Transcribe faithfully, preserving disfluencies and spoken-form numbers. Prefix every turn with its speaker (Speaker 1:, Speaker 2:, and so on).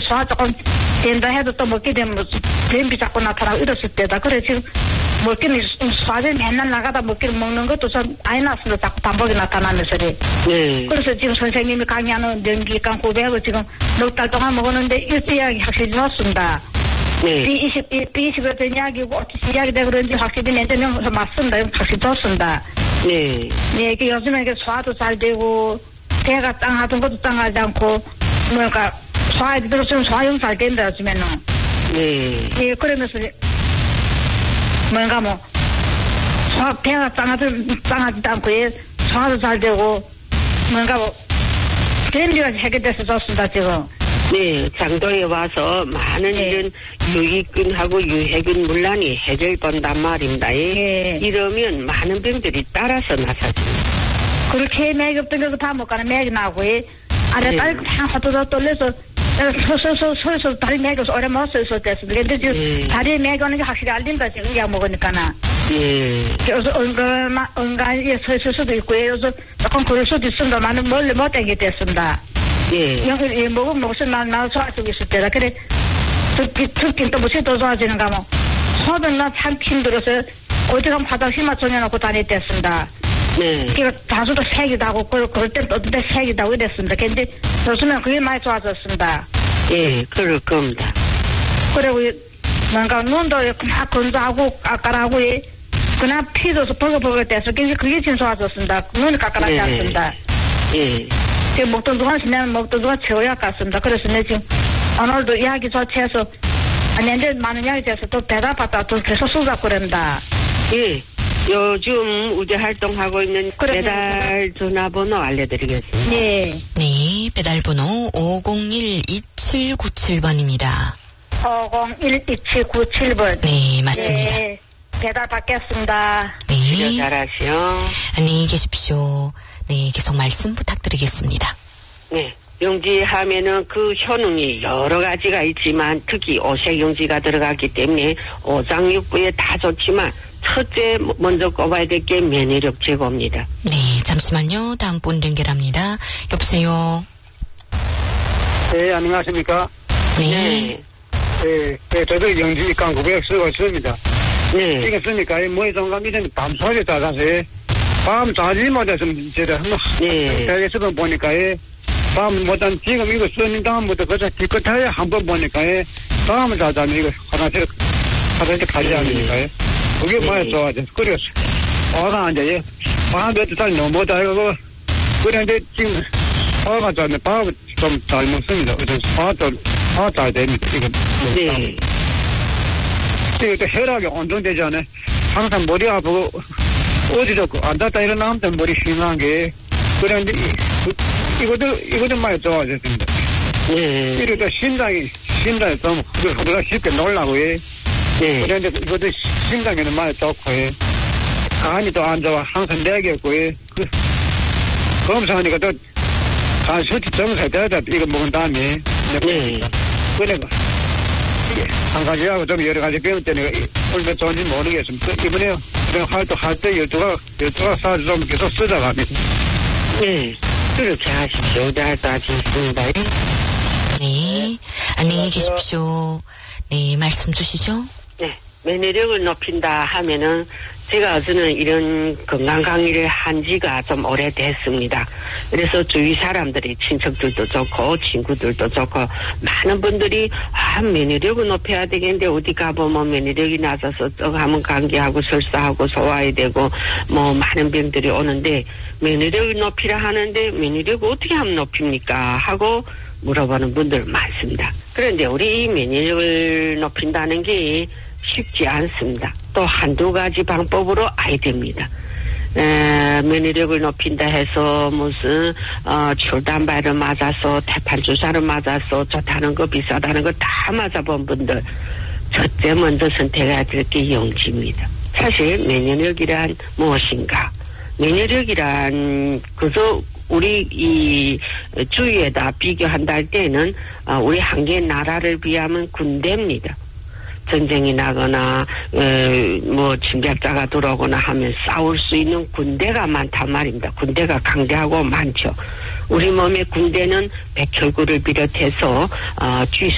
Speaker 1: 소화 조금 된다 해도 또 먹게 되면 변비 자꾸 나타나고 이랬을 때다. 그래 지금 먹기는 소화제 맨날 나가다 먹기를 먹는 것도 좀 아이 났어도 자꾸 반복이 나타나면서 그래.
Speaker 2: 네.
Speaker 1: 그래서 지금 선생님이 강의하는 연기관 구백을 지금 넉 달 동안 먹었는데 일제약이 확실히 좋습니다.
Speaker 2: 네.
Speaker 1: 비 이십, 비 이십에 된 약이고 오티씨 약이 되고 그런지 확실히 내전형에서 맞습니다. 확실히 좋습니다.
Speaker 2: 네.
Speaker 1: 네, 이게 요즘에 이게 소화도 잘 되고 배가 짱하던 것도 짱하지 않고 뭐랄까 소화에 들어서면 소화용 잘 된다 요즘에는.
Speaker 2: 네.
Speaker 1: 예, 그러면서 뭔가 뭐 소화 배가 짱하든 짱하지도 않고 예, 소화도 잘 되고 뭔가 뭐 변비가 해결돼서 좋습니다 지금.
Speaker 2: 네, 장도에 와서 많은
Speaker 1: 네.
Speaker 2: 이런 유익균하고 유해균 문란이 해결된단 말입니다. 예.
Speaker 1: 예.
Speaker 2: 이러면 많은 병들이 따라서 나서집니다.
Speaker 1: 그렇게 맥이 없던 거 다 먹거나 맥이 나고 예. 아래
Speaker 2: 네.
Speaker 1: 딸 그냥 헛도도 떨려서 서서서 서서 다리 맥이 오래 못 서서 됐습니다. 근데 지금
Speaker 2: 네.
Speaker 1: 다리에 맥이 오는 게 확실히 알린다 지금 약 먹으니까나.
Speaker 2: 예.
Speaker 1: 그래서 은근 은간에 서 있을 수도 있고 그래서 조금 그럴 수도 있습니다만은 멀리 못 땡기 됐습니다.
Speaker 2: 예.
Speaker 1: 여기 먹으면 무슨 날 나 좋아지고 있을 때다. 그래 듣기 듣긴 또 무슨 더 좋아지는가 뭐. 소변 나참 힘들어서 어디 가면 화장실 맞춰놓고 다녔댔습니다.
Speaker 2: 네.
Speaker 1: 그니까 다수도 색이도 하고 그 그럴 땐 어떤 때 색이도 하고 이랬습니다. 근데 요즘엔 그게 많이 좋아졌습니다.
Speaker 2: 예, 그럴 겁니다.
Speaker 1: 그리고 뭔가 눈도 막 건조하고 깎아라고 그냥 피도 버글버글 돼서 그게 진짜 좋아졌습니다. 눈이 깎아나지
Speaker 2: 네.
Speaker 1: 않습니다.
Speaker 2: 예.
Speaker 1: 지금 먹던 동안 지내면 먹던 동안 최고약 같습니다. 그래서 내 지금 오늘도 약이 좋지해서 내년 많은 약이 돼서 또 배가 받다 또 계속 쏟아고 그럽니다.
Speaker 2: 예. 요즘 우리 활동하고 있는
Speaker 1: 그러면-
Speaker 2: 배달 전화번호 알려드리겠습니다.
Speaker 1: 네.
Speaker 3: 네, 배달번호 오공일 이칠구칠 번입니다.
Speaker 1: 오공일 이칠구칠 번.
Speaker 3: 네, 맞습니다.
Speaker 1: 네. 배달 받겠습니다.
Speaker 2: 치료
Speaker 3: 네,
Speaker 2: 잘하시오.
Speaker 3: 안녕히 계십시오. 네, 계속 말씀 부탁드리겠습니다.
Speaker 2: 네. 용지 하면은 그 효능이 여러 가지가 있지만 특히 오색용지가 들어가기 때문에 오장육부에 다 좋지만 첫째 먼저 꼽아야 될 게 면역력 제고입니다.
Speaker 3: 네, 잠시만요. 다음 분 연결합니다. 여보세요.
Speaker 4: 네, 안녕하십니까?
Speaker 3: 네.
Speaker 4: 네, 네, 저도 영지 강구백 쓰고 있습니다.
Speaker 2: 네.
Speaker 4: 이겠습니까? 뭐에 동감 이전 밤소리 따라서 밤 자지 못했으면 제가 한번
Speaker 2: 네.
Speaker 4: 대에서 보니까 밤 못한 지금 이거 쓰는 다음부터 그저 기껏하에 한번 보니까 밤을 자자면 이거 화장실 화장실 가지 않으니까 그게 뭐에 좋아져. 그래서 화가 안 돼. 밤 몇 살 넘어다 이거 그런데 지금 화가 좋네. 밥을 좀 잘 먹습니다. 그래서 화도 화 잘 됩니다. 이거
Speaker 2: 네.
Speaker 4: 이거 또 혈압이 온정되잖아요. 항상 머리 아프고 어디서 앉았다 일어나면 또 머리 심한 게 그런데 이- 이것도 이것도 많이 좋아졌습니다.
Speaker 2: 네.
Speaker 4: 이래도 심장이 심장이 좀 흐드러 쉽게 놀라고 해.
Speaker 2: 네.
Speaker 4: 그런데 이것도 심장에는 많이 좋고 해. 간이 또 안 좋아. 항상 내겠고 해. 그 검사하니까 또 간 수치 점사 되다 이거 먹은 다음에
Speaker 2: 네.
Speaker 4: 그래 이게 한 가지하고 좀 여러 가지 병 때문에 얼마 좋은지 모르겠습니다. 그 이번에 그런 활동할 때 열두가 열두가 사주 좀 계속 쓰다갑니다.
Speaker 2: 네. 그렇게 하십시오. 잘 따지겠습니다.
Speaker 3: 네, 안녕히 계십시오. 네, 말씀 주시죠.
Speaker 2: 네. 면역력을 높인다 하면은 제가 어제는 이런 건강 강의를 한 지가 좀 오래됐습니다. 그래서 주위 사람들이 친척들도 좋고 친구들도 좋고 많은 분들이 아 면역력을 높여야 되겠는데 어디 가보면 면역력이 낮아서 쩍 하면 감기하고 설사하고 소화해야 되고 뭐 많은 병들이 오는데 면역력을 높이라 하는데 면역력을 어떻게 하면 높입니까 하고 물어보는 분들 많습니다. 그런데 우리 이 면역력을 높인다는 게 쉽지 않습니다. 또 한두 가지 방법으로 아야 됩니다. 에, 면역력을 높인다 해서 무슨 어, 출단발을 맞아서 태판 주사를 맞아서 좋다는 거 비싸다는 거 다 맞아본 분들 첫째 먼저 선택해야 될 게 영지입니다. 사실 면역력이란 무엇인가? 면역력이란 그저 우리 이 주위에다 비교한다 할 때는 어, 우리 한 개 나라를 비하면 군대입니다. 전쟁이 나거나 에, 뭐 침략자가 들어오거나 하면 싸울 수 있는 군대가 많단 말입니다. 군대가 강대하고 많죠. 우리 몸의 군대는 백혈구를 비롯해서 어, 쥐